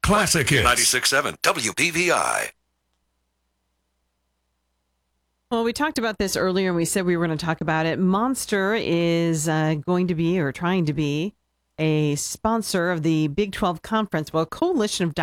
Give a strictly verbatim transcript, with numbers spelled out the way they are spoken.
classic hits. ninety-six point seven W P V I. Well, we talked about this earlier and we said we were going to talk about it. Monster is uh, going to be or trying to be a sponsor of the Big twelve Conference. Well, a coalition of